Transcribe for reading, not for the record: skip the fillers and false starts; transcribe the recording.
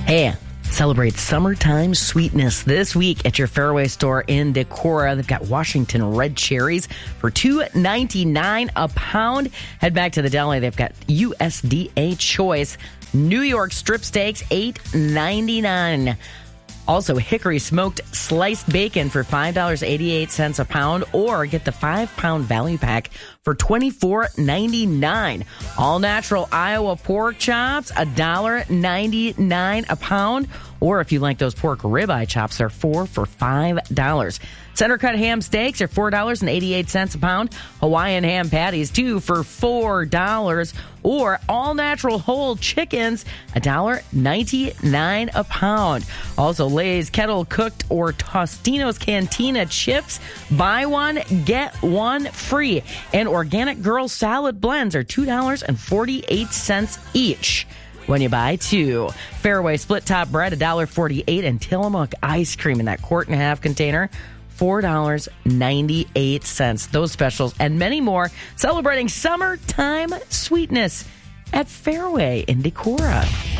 Hey, celebrate summertime sweetness this week at your Fairway store in Decorah. They've got Washington red cherries for $2.99 a pound. Head back to the deli. They've got USDA choice New York strip steaks, $8.99. Also, hickory smoked sliced bacon for $5.88 a pound, or get the 5-pound value pack for $24.99. All natural Iowa pork chops, $1.99 a pound, or if you like those pork ribeye chops, they're 4 for $5. Center cut ham steaks are $4.88 a pound. Hawaiian ham patties, 2 for $4. Or all natural whole chickens, $1.99 a pound. Also, Lay's kettle cooked or Tostino's Cantina chips, buy one, get one free. And organic girl salad blends are $2.48 each when you buy 2. Fairway split top bread, $1.48, and Tillamook ice cream in that 1.5-quart container, $4.98. Those specials and many more, celebrating summertime sweetness at Fairway in Decorah.